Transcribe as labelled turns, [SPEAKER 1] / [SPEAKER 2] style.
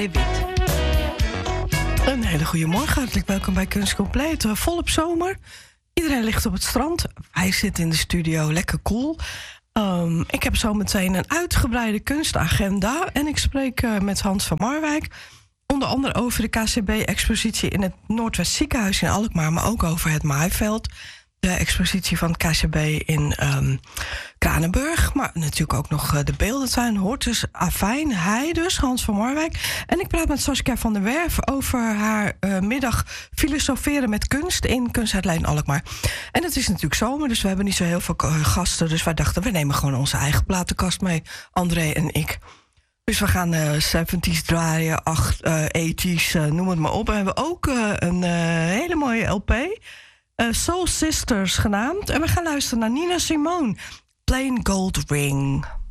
[SPEAKER 1] André Wit.
[SPEAKER 2] Een hele goede morgen, hartelijk welkom bij Kunst Compleet. Volop zomer, iedereen ligt op het strand. Wij zitten in de studio, lekker cool. Ik heb zo meteen een uitgebreide kunstagenda. En ik spreek met Hans van Marwijk. Onder andere over de KCB-expositie in het Noordwest Ziekenhuis in Alkmaar, maar ook over het Maaiveld. De expositie van het KCB in Kranenburg. Maar natuurlijk ook nog de beeldentuin, Hortus, Afijn, hij dus, Hans van Marwijk. En ik praat met Saskia van der Werf over haar middag filosoferen met kunst in Kunstuitleen Alkmaar. En het is natuurlijk zomer, dus we hebben niet zo heel veel gasten. Dus wij dachten, we nemen gewoon onze eigen platenkast mee, André en ik. Dus we gaan 70's draaien, 80's, noem het maar op. We hebben ook een hele mooie LP. Soul Sisters genaamd. En we gaan luisteren naar Nina Simone. Plain Gold Ring.